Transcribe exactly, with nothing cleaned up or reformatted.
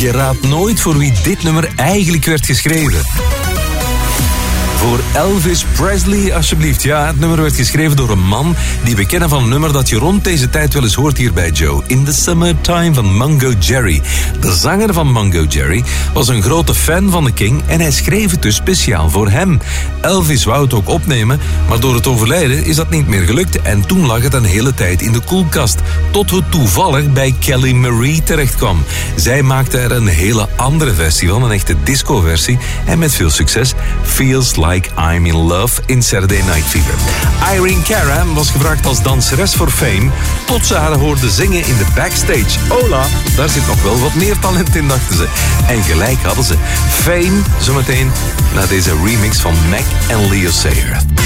Je raadt nooit voor wie dit nummer eigenlijk werd geschreven. Voor Elvis Presley, alsjeblieft. Ja, het nummer werd geschreven door een man die we kennen van een nummer dat je rond deze tijd wel eens hoort hier bij Joe. In the Summertime van Mungo Jerry. De zanger van Mungo Jerry was een grote fan van de King en hij schreef het dus speciaal voor hem. Elvis wou het ook opnemen, maar door het overlijden is dat niet meer gelukt en toen lag het een hele tijd in de koelkast. Tot het toevallig bij Kelly Marie terechtkwam. Zij maakte er een hele andere versie van, een echte disco-versie en met veel succes. Feels Like I'm in Love in Saturday Night Fever. Irene Cara was gevraagd als danseres voor Fame, tot ze haar hoorde zingen in de backstage. Hola, daar zit nog wel wat meer talent in, dachten ze. En gelijk hadden ze. Fame, zometeen na deze remix van Mac en Leo Sayer.